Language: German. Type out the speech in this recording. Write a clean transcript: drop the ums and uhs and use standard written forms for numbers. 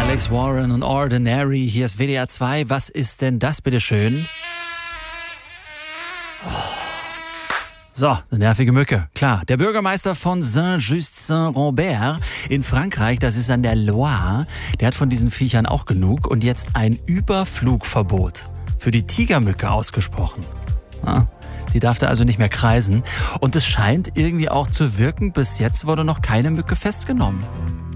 Alex Warren und Ordinary. Hier ist WDR 2. Was ist denn das, bitteschön? So, eine nervige Mücke. Klar, der Bürgermeister von Saint-Just-Saint-Rambert in Frankreich, das ist an der Loire, der hat von diesen Viechern auch genug und jetzt ein Überflugverbot für die Tigermücke ausgesprochen. Ja, die darf da also nicht mehr kreisen und es scheint irgendwie auch zu wirken. Bis jetzt wurde noch keine Mücke festgenommen.